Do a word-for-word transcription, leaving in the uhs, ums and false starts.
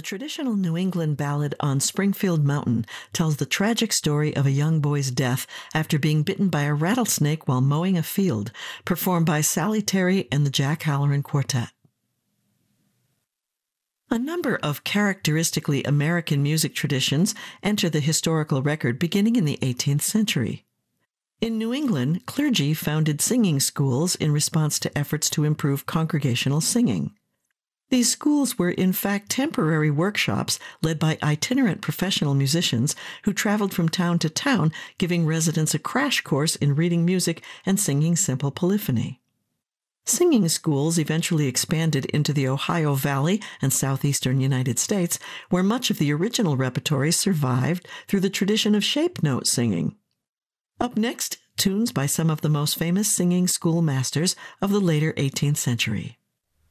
traditional New England ballad On Springfield Mountain tells the tragic story of a young boy's death after being bitten by a rattlesnake while mowing a field, performed by Sally Terry and the Jack Halloran Quartet. A number of characteristically American music traditions enter the historical record beginning in the eighteenth century. In New England, clergy founded singing schools in response to efforts to improve congregational singing. These schools were in fact temporary workshops led by itinerant professional musicians who traveled from town to town, giving residents a crash course in reading music and singing simple polyphony. Singing schools eventually expanded into the Ohio Valley and southeastern United States, where much of the original repertory survived through the tradition of shape note singing. Up next, tunes by some of the most famous singing school masters of the later eighteenth century.